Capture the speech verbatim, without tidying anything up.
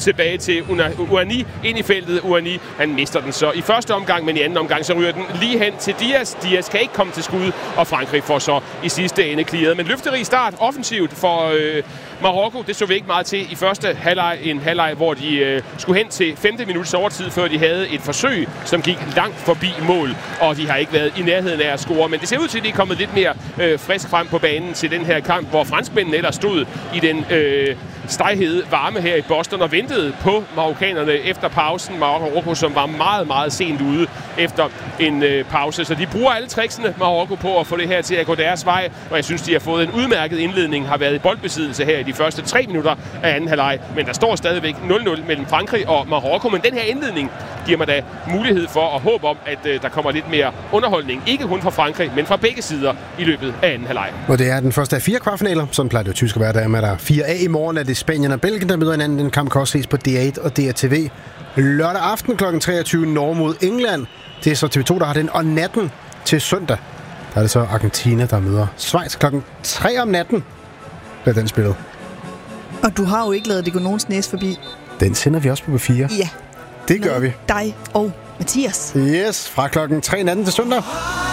tilbage til Ouani ind i feltet. Ouani, han mister den så i første omgang, men i anden omgang så ryger den lige hen til Diaz. Diaz kan ikke komme til skud, og Frankrig får så i sidste ende clearet. Men løfterig start offensivt for øh, Marokko, det så vi ikke meget til i første halvleg. En halvleg, hvor de øh, skulle hen til femte minuts overtid, før de havde et forsøg, som gik langt forbi mål, og de har ikke været i nærheden af at score. Men det ser ud til, at de er kommet lidt mere øh, frisk frem på banen til den her kamp, hvor franskmændene ellers stod i den øh, steghed varme her i Boston og ventede på marokkanerne efter pausen. Marokko, som var meget, meget sent ude efter en øh, pause. Så de bruger alle tricksene, Marokko, på at få det her til at gå deres vej, og jeg synes, de har fået en udmærket indledning, har været i boldbesiddelse her i de første tre minutter af anden halvleg. Men der står stadigvæk nul nul mellem Frankrig og Marokko, men den her indledning giver mig da mulighed for og håb om, at øh, der kommer lidt mere underholdning. Ikke kun fra Frankrig, men fra begge sider i løbet af anden halvleg. Og det er den første af fire kvartfinaler, som plejer det tysk at være. Der med der fire A i morgen er det Spanien og Belgien, der møder hinanden. Den kamp kan også ses på D otte og D R T V. Lørdag aften klokken treogtyve Norge mod England. Det er så T V to, der har den. Og natten til søndag, der er det så Argentina, der møder Schweiz. Klokken tre om natten bliver den spillet. Og du har jo ikke lavet det gå nogens næse forbi. Den sender vi også på B fire. Ja. Det gør vi. Dig og Mathias. Yes, fra klokken tre natten til søndag.